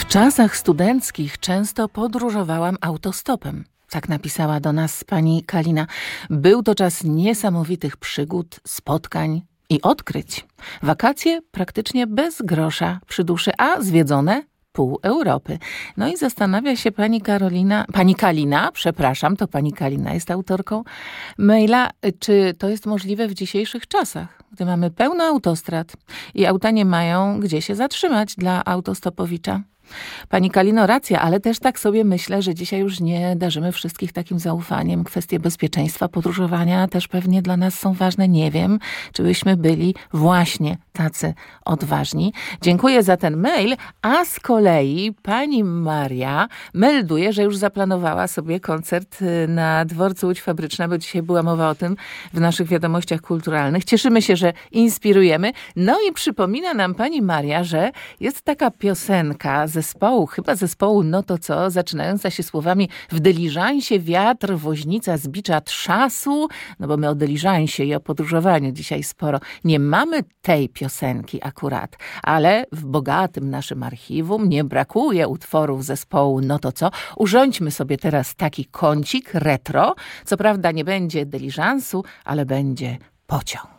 czasach studenckich często podróżowałam autostopem. Tak napisała do nas pani Kalina. Był to czas niesamowitych przygód, spotkań i odkryć. Wakacje praktycznie bez grosza przy duszy, a zwiedzone pół Europy. No i zastanawia się pani Kalina, to pani Kalina jest autorką maila, czy to jest możliwe w dzisiejszych czasach, gdy mamy pełno autostrad i auta nie mają gdzie się zatrzymać dla autostopowicza. Pani Kalino, racja, ale też tak sobie myślę, że dzisiaj już nie darzymy wszystkich takim zaufaniem. Kwestie bezpieczeństwa podróżowania też pewnie dla nas są ważne. Nie wiem, czy byśmy byli właśnie tacy odważni. Dziękuję za ten mail, a z kolei pani Maria melduje, że już zaplanowała sobie koncert na dworcu Łódź Fabryczna, bo dzisiaj była mowa o tym w naszych wiadomościach kulturalnych. Cieszymy się, że inspirujemy. No i przypomina nam pani Maria, że jest taka piosenka chyba zespołu No to co, zaczynająca się słowami: w dyliżansie wiatr, woźnica z bicza trzasu, no bo my o dyliżansie i o podróżowaniu dzisiaj sporo. Nie mamy tej piosenki akurat, ale w bogatym naszym archiwum nie brakuje utworów zespołu No to co. Urządźmy sobie teraz taki kącik retro. Co prawda nie będzie dyliżansu, ale będzie pociąg.